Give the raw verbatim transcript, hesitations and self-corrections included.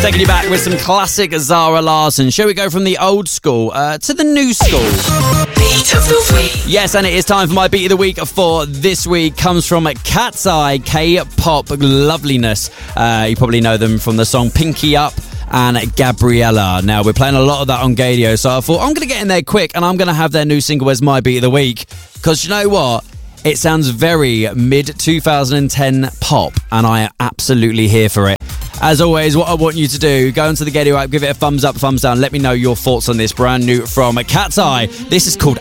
Taking you back with some classic Zara Larsson. Shall we go from the old school uh, to the new school? Beat of the week. Yes, and it is time for my beat of the week for this week. Comes from Cat's Eye, K-pop loveliness. Uh, you probably know them from the song Pinky Up and Gabriella. Now, we're playing a lot of that on Gadio, so I thought I'm going to get in there quick and I'm going to have their new single as my beat of the week. Because you know what? It sounds very mid twenty ten pop, and I am absolutely here for it. As always, what I want you to do, go into the Gadio app, give it a thumbs up, thumbs down. Let me know your thoughts on this brand new from Cat's Eye. This is called